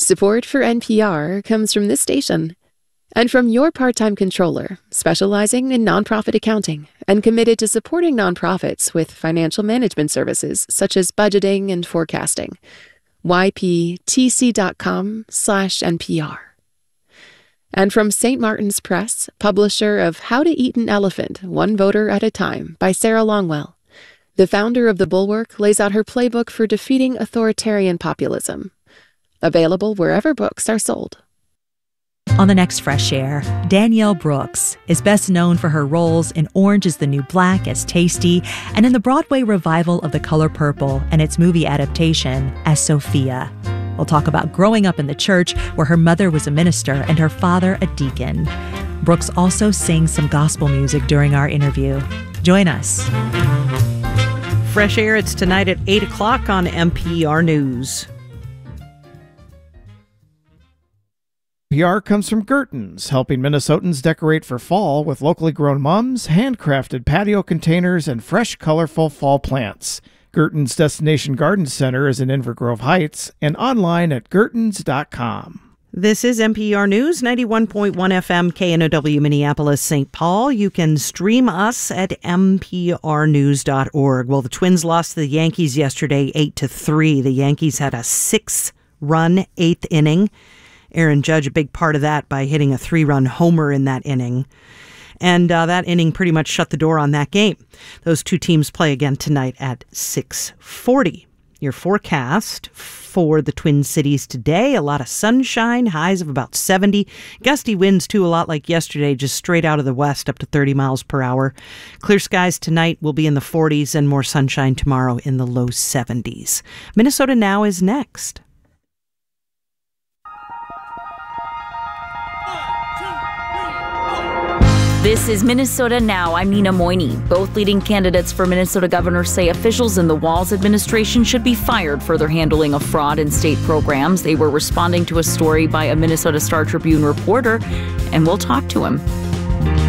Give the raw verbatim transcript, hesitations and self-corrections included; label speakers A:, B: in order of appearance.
A: Support for N P R comes from this station and from your part-time controller, specializing in nonprofit accounting and committed to supporting nonprofits with financial management services such as budgeting and forecasting. Y P T C dot com slash N P R. And from Saint Martin's Press, publisher of How to Eat an Elephant, One Voter at a Time by Sarah Longwell. The founder of The Bulwark lays out her playbook for defeating authoritarian populism. Available wherever books are sold.
B: On the next Fresh Air, Danielle Brooks is best known for her roles in Orange is the New Black as Tasty and in the Broadway revival of The Color Purple and its movie adaptation as Sophia. We'll talk about growing up in the church where her mother was a minister and her father a deacon. Brooks also sings some gospel music during our interview. Join us.
C: Fresh Air, it's tonight at eight o'clock on N P R News.
D: P R comes from Gertens, helping Minnesotans decorate for fall with locally grown mums, handcrafted patio containers, and fresh, colorful fall plants. Gertens Destination Garden Center is in Inver Grove Heights and online at gertens dot com.
C: This is N P R News, ninety-one point one F M, K N O W, Minneapolis, Saint Paul. You can stream us at N P R news dot org. Well, the Twins lost to the Yankees yesterday, eight to three. The Yankees had a six-run eighth inning. Aaron Judge, a big part of that by hitting a three-run homer in that inning. And uh, that inning pretty much shut the door on that game. Those two teams play again tonight at six forty. Your forecast for the Twin Cities today, a lot of sunshine, highs of about seventy. Gusty winds, too, a lot like yesterday, just straight out of the west up to thirty miles per hour. Clear skies tonight will be in the forties and more sunshine tomorrow in the low seventies. Minnesota Now is next.
E: This is Minnesota Now. I'm Nina Moyni. Both leading candidates for Minnesota governor say officials in the Walz administration should be fired for their handling of fraud in state programs. They were responding to a story by a Minnesota Star Tribune reporter, and we'll talk to him.